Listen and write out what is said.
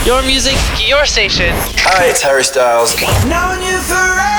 Your music, your station. Hi, it's Harry Styles. Known you forever.